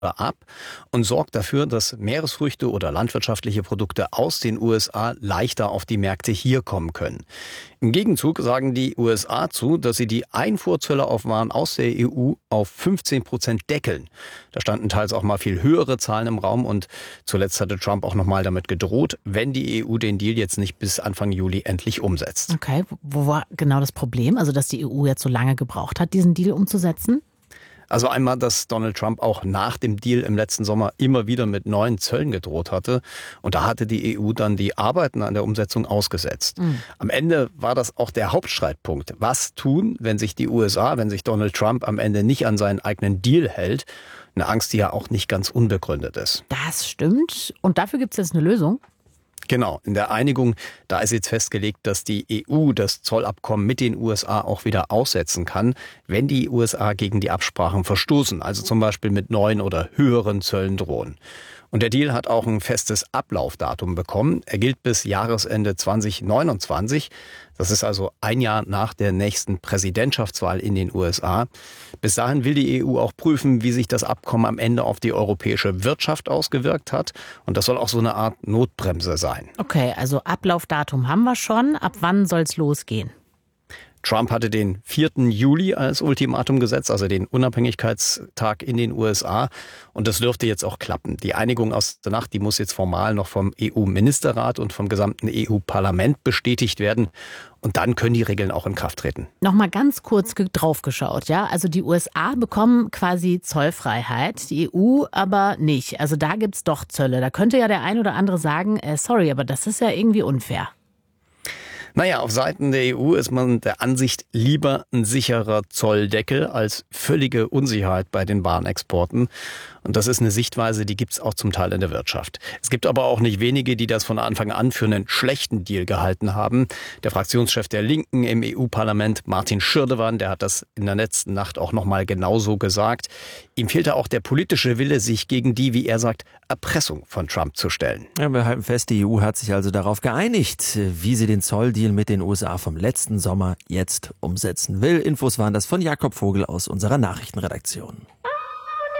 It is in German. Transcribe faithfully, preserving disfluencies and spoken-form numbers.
ab und sorgt dafür, dass Meeresfrüchte oder landwirtschaftliche Produkte aus den U S A leichter auf die Märkte hier kommen können. Im Gegenzug sagen die U S A zu, dass sie die Einfuhrzölle auf Waren aus der E U auf fünfzehn Prozent deckeln. Da standen teils auch mal viel höhere Zahlen im Raum und zuletzt hatte Trump auch noch mal damit gedroht, wenn die E U den Deal jetzt nicht bis Anfang Juli endlich umsetzt. Okay, wo war genau das Problem? Also, dass die E U jetzt so lange gebraucht hat, diesen Deal umzusetzen? Also einmal, dass Donald Trump auch nach dem Deal im letzten Sommer immer wieder mit neuen Zöllen gedroht hatte. Und da hatte die E U dann die Arbeiten an der Umsetzung ausgesetzt. Mhm. Am Ende war das auch der Hauptstreitpunkt. Was tun, wenn sich die U S A, wenn sich Donald Trump am Ende nicht an seinen eigenen Deal hält? Eine Angst, die ja auch nicht ganz unbegründet ist. Das stimmt. Und dafür gibt es jetzt eine Lösung? Genau, in der Einigung, da ist jetzt festgelegt, dass die E U das Zollabkommen mit den U S A auch wieder aussetzen kann, wenn die U S A gegen die Absprachen verstoßen, also zum Beispiel mit neuen oder höheren Zöllen drohen. Und der Deal hat auch ein festes Ablaufdatum bekommen. Er gilt bis Jahresende zwanzig neunundzwanzig. Das ist also ein Jahr nach der nächsten Präsidentschaftswahl in den U S A. Bis dahin will die E U auch prüfen, wie sich das Abkommen am Ende auf die europäische Wirtschaft ausgewirkt hat. Und das soll auch so eine Art Notbremse sein. Okay, also Ablaufdatum haben wir schon. Ab wann soll es losgehen? Trump hatte den vierten Juli als Ultimatum gesetzt, also den Unabhängigkeitstag in den U S A. Und das dürfte jetzt auch klappen. Die Einigung aus der Nacht, die muss jetzt formal noch vom E U-Ministerrat und vom gesamten E U-Parlament bestätigt werden. Und dann können die Regeln auch in Kraft treten. Nochmal ganz kurz draufgeschaut, ja. Also die U S A bekommen quasi Zollfreiheit, die E U aber nicht. Also da gibt's doch Zölle. Da könnte ja der ein oder andere sagen, äh, sorry, aber das ist ja irgendwie unfair. Naja, auf Seiten der E U ist man der Ansicht, lieber ein sicherer Zolldeckel als völlige Unsicherheit bei den Warenexporten. Und das ist eine Sichtweise, die gibt's auch zum Teil in der Wirtschaft. Es gibt aber auch nicht wenige, die das von Anfang an für einen schlechten Deal gehalten haben. Der Fraktionschef der Linken im E U-Parlament, Martin Schirdewan, der hat das in der letzten Nacht auch noch mal genauso gesagt. Ihm fehlte auch der politische Wille, sich gegen die, wie er sagt, Erpressung von Trump zu stellen. Ja, wir halten fest, die E U hat sich also darauf geeinigt, wie sie den Zolldeal mit den U S A vom letzten Sommer jetzt umsetzen will. Infos waren das von Jakob Vogel aus unserer Nachrichtenredaktion.